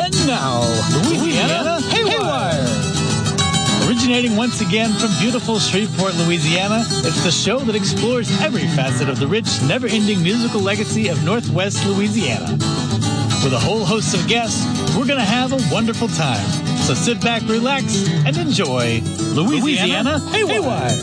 And now, Louisiana Haywire. Originating once again from beautiful Shreveport, Louisiana, it's the show that explores every facet of the rich, never-ending musical legacy of Northwest Louisiana. With a whole host of guests, we're going to have a wonderful time. So sit back, relax, and enjoy Louisiana Haywire.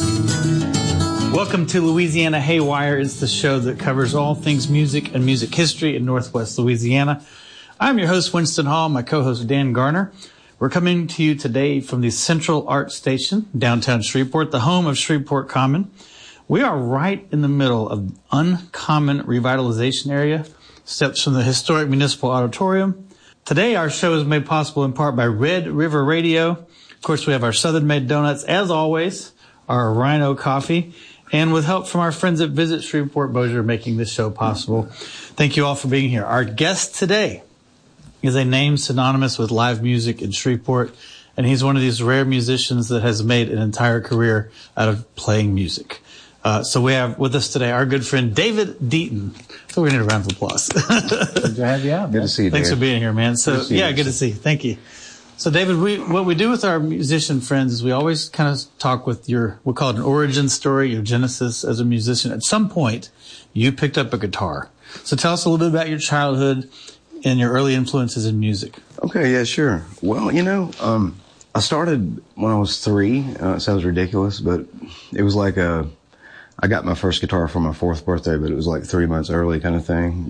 Welcome to Louisiana Haywire. It's the show that covers all things music and music history in Northwest Louisiana. I'm your host, Winston Hall, my co-host, Dan Garner. We're coming to you today from the Central Arts Station, downtown Shreveport, the home of Shreveport Common. We are right in the middle of Uncommon Revitalization Area, steps from the historic Municipal Auditorium. Today, our show is made possible in part by Red River Radio. Of course, we have our Southern Made Donuts, as always, our Rhino Coffee, and with help from our friends at Visit Shreveport Bossier making this show possible. Thank you all for being here. Our guest today is a name synonymous with live music in Shreveport, and he's one of these rare musicians that has made an entire career out of playing music. So we have with us today our good friend David Deaton. So we're going to need a round of applause. Good to have you out. Good to see you, Thanks Dave. for being here, man. So good to see you. Thank you. So David, what we do with our musician friends is we always kind of talk with we'll call it an origin story, your genesis as a musician. At some point, you picked up a guitar. So tell us a little bit about your childhood and your early influences in music. Okay, yeah, sure. Well, I started when I was 3. It sounds ridiculous, but it was like I got my first guitar for my 4th birthday, but it was like 3 months early kind of thing,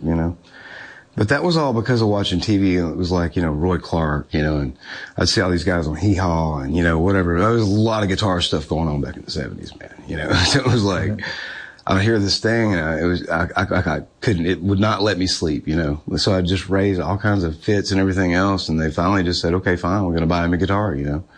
But that was all because of watching TV, and it was like, Roy Clark, and I'd see all these guys on Hee Haw and, whatever. There was a lot of guitar stuff going on back in the 70s, man, So it was like, I'd hear this thing, and I couldn't, it would not let me sleep, So I just raised all kinds of fits and everything else, and they finally just said, okay, fine, we're going to buy him a guitar,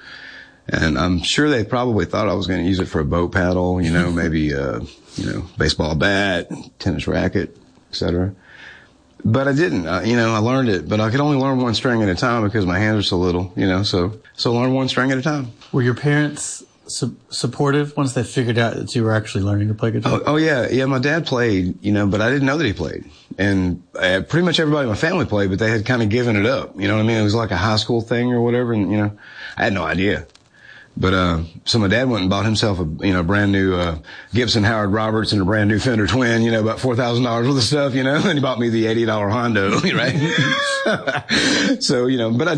And I'm sure they probably thought I was going to use it for a boat paddle, maybe, baseball bat, tennis racket, etc. But I didn't. I learned it, but I could only learn one string at a time because my hands are so little, so learn one string at a time. Were your parents supportive once they figured out that you were actually learning to play guitar? Oh yeah. Yeah, my dad played, but I didn't know that he played. And pretty much everybody in my family played, but they had kind of given it up. You know what I mean? It was like a high school thing or whatever, and, I had no idea. But, so my dad went and bought himself a, brand new, Gibson Howard Roberts and a brand new Fender Twin, about $4,000 worth of stuff, and he bought me the $80 Hondo, right? So, but I